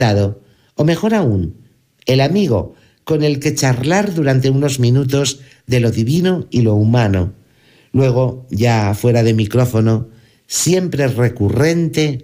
o mejor aún, el amigo con el que charlar durante unos minutos de lo divino y lo humano. Luego, ya fuera de micrófono, siempre recurrente